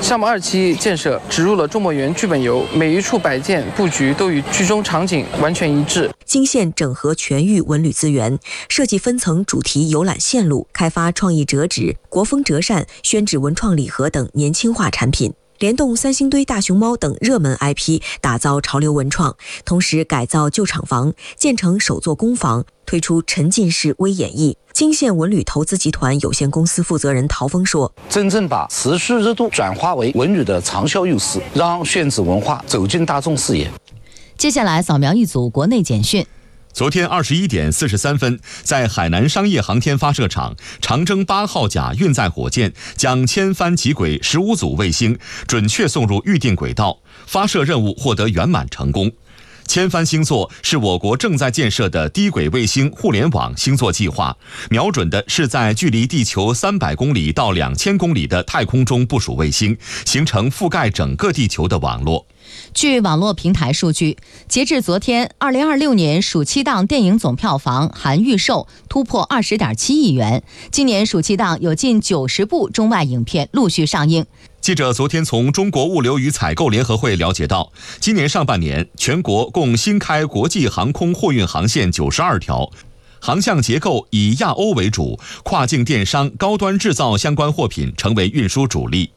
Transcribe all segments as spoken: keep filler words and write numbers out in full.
项目二期建设植入了中模园剧本游，每一处摆件布局都与剧中场景完全一致。 泾县整合全域文旅资源，设计分层主题游览线路，开发创意折纸、国风折扇、宣纸文创礼盒等年轻化产品。联动三星堆大熊猫等热门 I P， 打造潮流文创，同时改造旧厂房，建成首座工坊，推出沉浸式微演绎。泾县文旅投资集团有限公司负责人陶峰说：“ 真正把持续热度转化为文旅的长效优势，让宣纸文化走进大众视野。” 接下来扫描一组国内简讯。 昨天二十一点四十三分，在海南商业航天发射场，长征八号甲运载火箭将千帆极轨十五组卫星准确送入预定轨道，发射任务获得圆满成功。千帆星座是我国正在建设的低轨卫星互联网星座计划，瞄准的是在距离地球三百公里到两千公里的太空中部署卫星，形成覆盖整个地球的网络。 据网络平台数据，截至昨天，二零二六年暑期档电影总票房含预售突破二十点七亿元。今年暑期档有近九十部中外影片陆续上映。 记者昨天从中国物流与采购联合会了解到，今年上半年全国共新开国际航空货运航线九十二条，航向结构以亚欧为主，跨境电商、高端制造相关货品成为运输主力。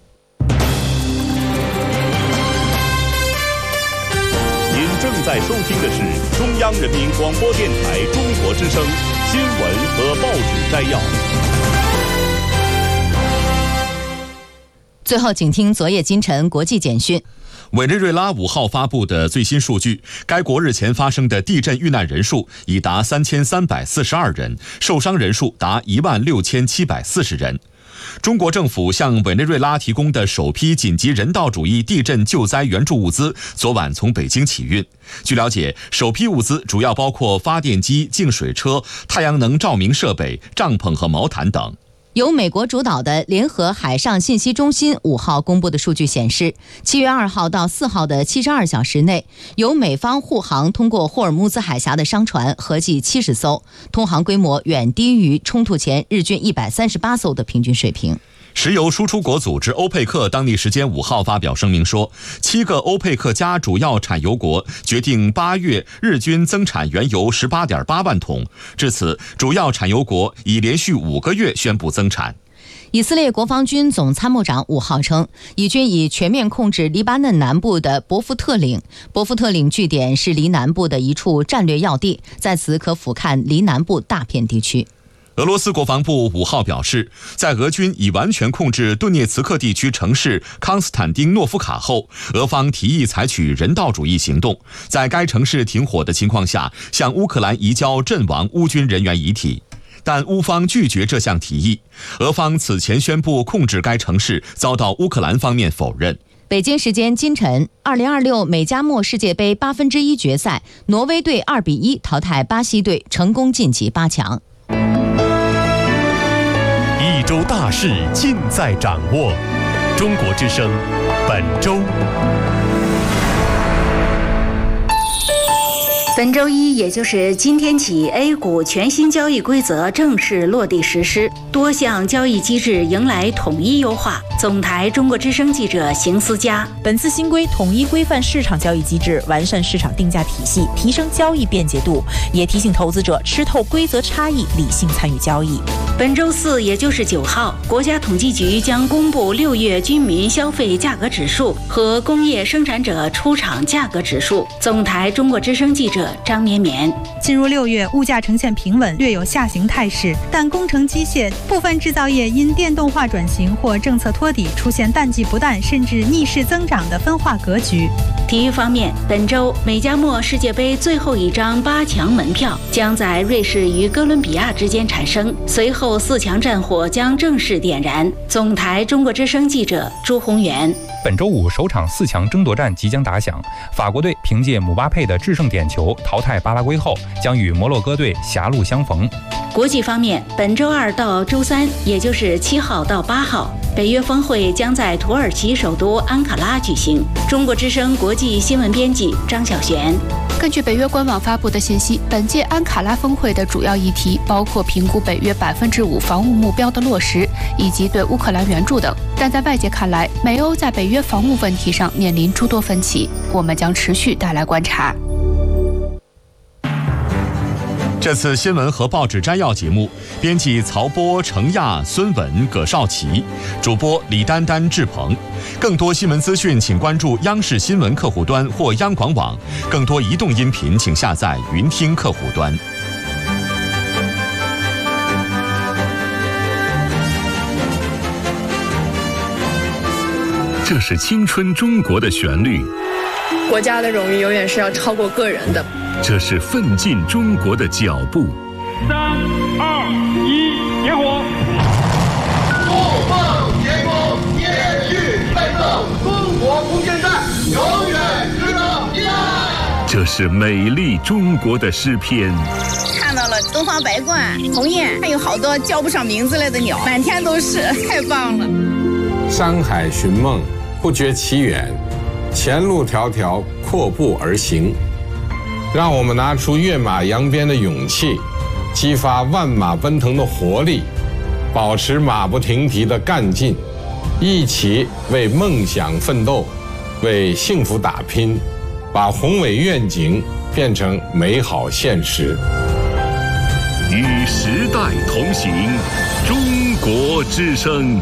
您正在收听的是中央人民广播电台中国之声新闻和报纸摘要。 最后，请听昨夜今晨国际简讯。 委内瑞拉五号发布的最新数据，该国日前发生的地震遇难人数已达三千三百四十二人，受伤人数达一万六千七百四十人。中国政府向委内瑞拉提供的首批紧急人道主义地震救灾援助物资，昨晚从北京起运。据了解，首批物资主要包括发电机、净水车、太阳能照明设备、帐篷和毛毯等。 由美国主导的联合海上信息中心五号公布的数据显示，七月二号到四号的七十二小时内，由美方护航通过霍尔木兹海峡的商船合计七十艘，通航规模远低于冲突前日均一百三十八艘的平均水平。 石油输出国组织欧佩克当地时间五号发表声明说，七个欧佩克加主要产油国决定八月日均增产原油 十八点八万桶，至此主要产油国已连续五个月宣布增产。 以色列国防军总参谋长五号称，以军已全面控制黎巴嫩南部的伯夫特岭。伯夫特岭据点是黎南部的一处战略要地，在此可俯瞰黎南部大片地区。 俄罗斯国防部五号表示，在俄军已完全控制顿涅茨克地区城市康斯坦丁诺夫卡后，俄方提议采取人道主义行动，在该城市停火的情况下，向乌克兰移交阵亡乌军人员遗体。但乌方拒绝这项提议。俄方此前宣布控制该城市，遭到乌克兰方面否认。 北京时间今晨，二零二六美加墨世界杯八分之一决赛，挪威队二比一淘汰巴西队，成功晋级八强。 一周大事尽在掌握，中国之声本周。 本周一，也就是今天起 ，A 股全新交易规则正式落地实施，多项交易机制迎来统一优化。总台中国之声记者邢思佳。 本次新规统一规范市场交易机制，完善市场定价体系，提升交易便捷度，也提醒投资者吃透规则差异，理性参与交易。 本周四，也就是九号，国家统计局将公布六月居民消费价格指数和工业生产者出厂价格指数。总台中国之声记者张绵绵。 进入六月，物价呈现平稳，略有下行态势，但工程机械部分制造业因电动化转型或政策托底，出现淡季不淡甚至逆势增长的分化格局。 体育方面，本周美加墨世界杯最后一张八强门票将在瑞士与哥伦比亚之间产生，随后四强战火将正式点燃。总台中国之声记者朱宏元。 本周五首场四强争夺战即将打响，法国队凭借姆巴佩的制胜点球球淘汰巴拉圭后，将与摩洛哥队狭路相逢。 国际方面，本周二到周三，也就是七号到八号，北约峰会将在土耳其首都安卡拉举行。中国之声国际新闻编辑张晓璇。 根据北约官网发布的信息，本届安卡拉峰会的主要议题包括评估北约百分之五防务目标的落实，以及对乌克兰援助等。但在外界看来，美欧在北约防务问题上面临诸多分歧，我们将持续带来观察。 这次新闻和报纸摘要节目，编辑曹波、程亚、孙稳、葛少奇，主播李丹丹、志鹏。更多新闻资讯，请关注央视新闻客户端或央广网。更多移动音频，请下载云听客户端。 这是青春中国的旋律。 国家的荣誉永远是要超过个人的。 这是奋进中国的脚步。 三二一，点火！ 不梦天空，天域配送，中国空间站永远值得依赖。 这是美丽中国的诗篇。 看到了东方白鹳、鸿雁，还有好多叫不上名字来的鸟，满天都是，太棒了。 山海寻梦，不觉其远，前路迢迢，阔步而行。让我们拿出跃马扬鞭的勇气，激发万马奔腾的活力，保持马不停蹄的干劲，一起为梦想奋斗，为幸福打拼，把宏伟愿景变成美好现实。 与时代同行，中国之声。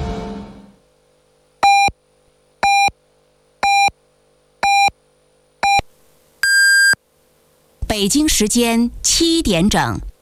北京时间七点整。